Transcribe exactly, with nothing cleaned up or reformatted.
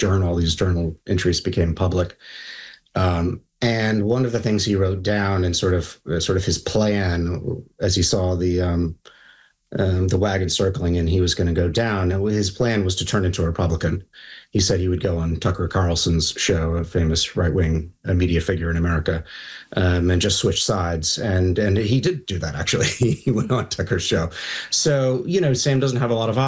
journal, these journal entries became public. Um, and one of the things he wrote down and sort of uh, sort of his plan as he saw the um, um, the wagon circling and he was going to go down. His plan was to turn into a Republican. He said he would go on Tucker Carlson's show, a famous right-wing uh, media figure in America, um, and just switch sides. And and he did do that, actually. He went on Tucker's show. So, you know, Sam doesn't have a lot of